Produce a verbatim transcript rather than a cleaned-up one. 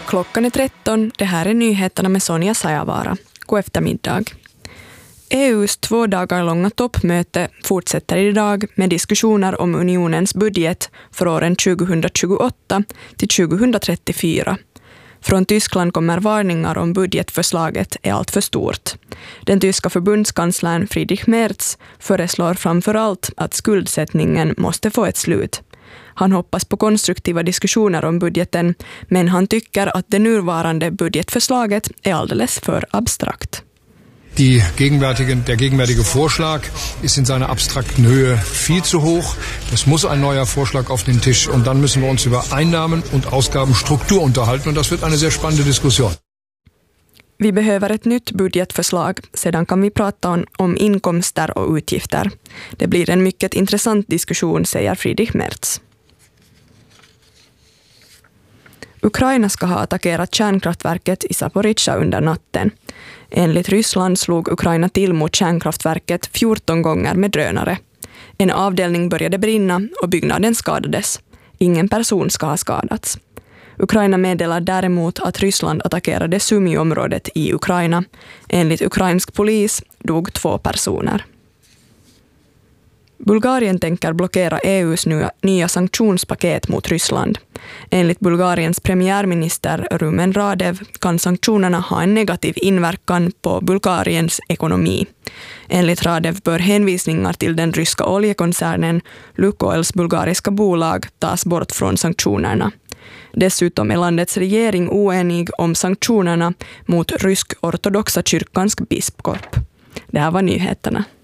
Klockan är tretton, det här är nyheterna med Sonja Sajavara. God eftermiddag. E U:s två dagar långa toppmöte fortsätter idag med diskussioner om unionens budget för åren tjugohundratjugoåtta till tjugohundratrettiofyra. Från Tyskland kommer varningar om budgetförslaget är allt för stort. Den tyska förbundskanslern Friedrich Merz föreslår framförallt att skuldsättningen måste få ett slut. Han hoppas på konstruktiva diskussioner om budgeten, men han tycker att det nuvarande budgetförslaget är alldeles för abstrakt. Die gegenwärtige, der gegenwärtige Vorschlag ist in seiner abstrakten Höhe viel zu hoch. Es muss ein neuer Vorschlag auf den Tisch und dann müssen wir uns über Einnahmen und Ausgabenstruktur unterhalten und das wird eine sehr spannende Diskussion. Vi behöver ett nytt budgetförslag, sedan kan vi prata om, om inkomster och utgifter. Det blir en mycket intressant diskussion, säger Friedrich Merz. Ukraina ska ha attackerat kärnkraftverket i Zaporizjzja under natten. Enligt Ryssland slog Ukraina till mot kärnkraftverket fjorton gånger med drönare. En avdelning började brinna och byggnaden skadades. Ingen person ska ha skadats. Ukraina meddelar däremot att Ryssland attackerade Sumy-området i Ukraina. Enligt ukrainsk polis dog två personer. Bulgarien tänker blockera E U:s nya, nya sanktionspaket mot Ryssland. Enligt Bulgariens premiärminister Rumen Radev kan sanktionerna ha en negativ inverkan på Bulgariens ekonomi. Enligt Radev bör hänvisningar till den ryska oljekoncernen Lukoils bulgariska bolag tas bort från sanktionerna. Dessutom är landets regering oenig om sanktionerna mot rysk ortodoxa kyrkans biskop. Det här var nyheterna.